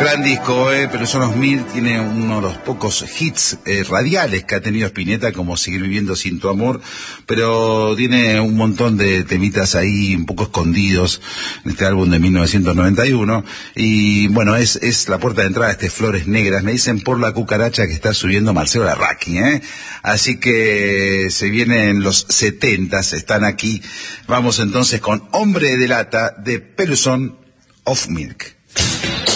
Gran disco, pero Sonos Mil tiene uno de los pocos hits radiales que ha tenido Spinetta, como Seguir Viviendo Sin Tu Amor, pero tiene un montón de temitas ahí un poco escondidos en este álbum de 1991, y bueno, es la puerta de entrada de Flores Negras, me dicen por la cucaracha que está subiendo Marcelo Larraqui, así que se vienen los 70s, están aquí. Vamos entonces con Hombre de Lata de Peluson of Milk.